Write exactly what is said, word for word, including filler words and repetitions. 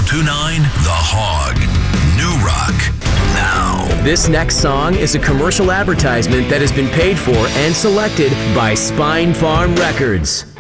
two nine The Hog. New Rock. Now. This next song is a commercial advertisement that has been paid for and selected by Spine Farm Records.